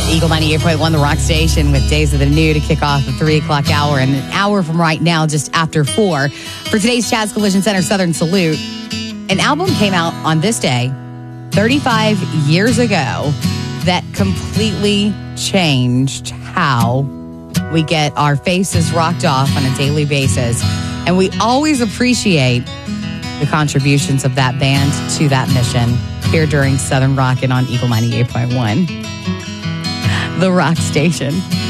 Eagle 98.1, the Rock Station, with Days of the New to kick off the 3 o'clock hour. And an hour from right now, just after 4, for today's Chaz Collision Center Southern Salute. An album came out on this day 35 years ago that completely changed how we get our faces rocked off on a daily basis. And we always appreciate the contributions of that band to that mission here during Southern Rockin' on Eagle 98.1. The Rock Station.